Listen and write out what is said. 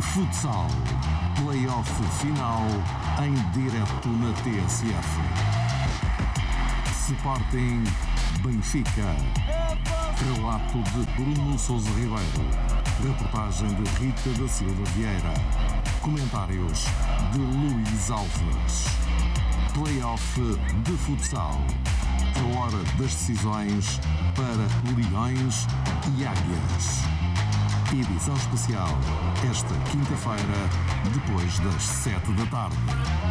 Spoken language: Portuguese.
Futsal. Play-off final em direto na TSF. Sporting Benfica. Relato de Bruno Sousa Ribeiro. Reportagem de Rita da Silva Vieira. Comentários de Luís Alves. Play-off de futsal. A hora das decisões para Leões e Águias. Edição especial esta quinta-feira, depois das 7 da tarde.